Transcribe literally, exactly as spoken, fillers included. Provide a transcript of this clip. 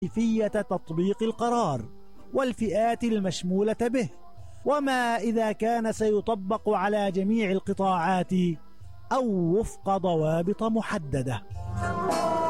كيفية تطبيق القرار والفئات المشمولة به، وما إذا كان سيطبق على جميع القطاعات أو وفق ضوابط محددة.